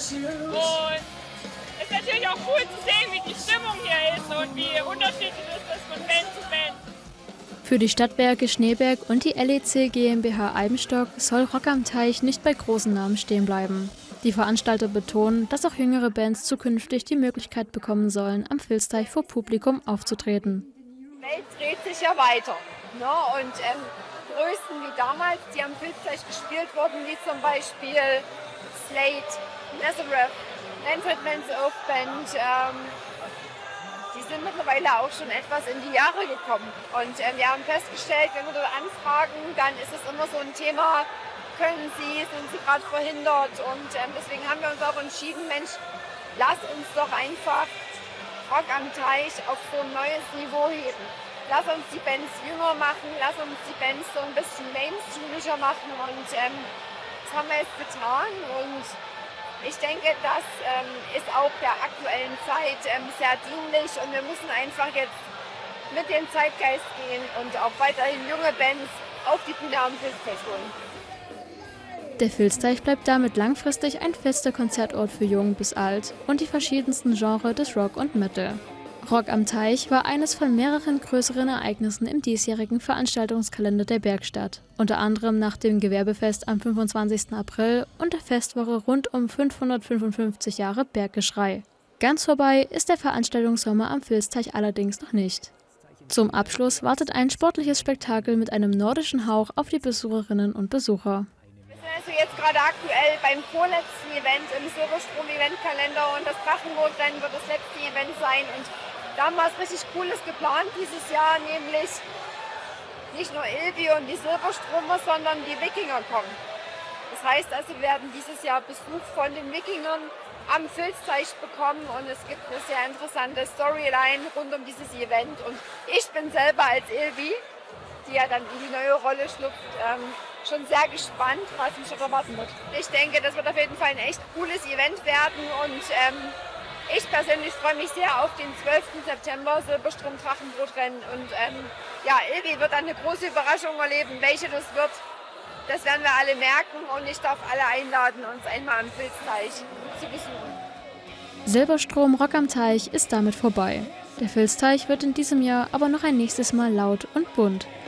Und es ist natürlich auch cool zu sehen, wie die Stimmung hier ist und wie unterschiedlich es ist von Band zu Band. Für die Stadtwerke Schneeberg und die LEC GmbH Eibenstock soll Rock am Teich nicht bei großen Namen stehen bleiben. Die Veranstalter betonen, dass auch jüngere Bands zukünftig die Möglichkeit bekommen sollen, am Filzteich vor Publikum aufzutreten. Die Welt dreht sich ja weiter. Ne? Und Größen wie damals, die am Filzteich gespielt wurden, wie zum Beispiel Slate, Nazareth, Manfred Mann's Earth Band, die sind mittlerweile auch schon etwas in die Jahre gekommen. Und wir haben festgestellt, wenn wir dort anfragen, dann ist es immer so ein Thema, können Sie, sind Sie gerade verhindert? Und deswegen haben wir uns auch entschieden, Mensch, lass uns doch einfach Rock am Teich auf so ein neues Niveau heben. Lass uns die Bands jünger machen, lass uns die Bands so ein bisschen mainstreamischer machen. Und das haben wir jetzt getan. Und ich denke, das ist auch der aktuellen Zeit sehr dienlich und wir müssen einfach jetzt mit dem Zeitgeist gehen und auch weiterhin junge Bands auf die Bühne am Filzteich holen. Der Filzteich bleibt damit langfristig ein fester Konzertort für Jung bis Alt und die verschiedensten Genres des Rock und Metal. Rock am Teich war eines von mehreren größeren Ereignissen im diesjährigen Veranstaltungskalender der Bergstadt. Unter anderem nach dem Gewerbefest am 25. April und der Festwoche rund um 555 Jahre Berggeschrei. Ganz vorbei ist der Veranstaltungssommer am Filzteich allerdings noch nicht. Zum Abschluss wartet ein sportliches Spektakel mit einem nordischen Hauch auf die Besucherinnen und Besucher. Wir sind also jetzt gerade aktuell beim vorletzten Event im Silberstrom-Eventkalender und das Drachenbootrennen wird das letzte Event sein. Und da haben wir was richtig Cooles geplant dieses Jahr, nämlich nicht nur Ilvi und die Silberstromer, sondern die Wikinger kommen. Das heißt also, wir werden dieses Jahr Besuch von den Wikingern am Filzteich bekommen und es gibt eine sehr interessante Storyline rund um dieses Event. Und ich bin selber als Ilvi, die ja dann in die neue Rolle schlüpft, schon sehr gespannt, was mich erwarten wird. Ich denke, das wird auf jeden Fall ein echt cooles Event werden und ich persönlich freue mich sehr auf den 12. September Silberstrom-Drachenbootrennen und ja, Ilvi wird dann eine große Überraschung erleben. Welche das wird, das werden wir alle merken und ich darf alle einladen, uns einmal am Filzteich zu besuchen. Silberstrom Rock am Teich ist damit vorbei. Der Filzteich wird in diesem Jahr aber noch ein nächstes Mal laut und bunt.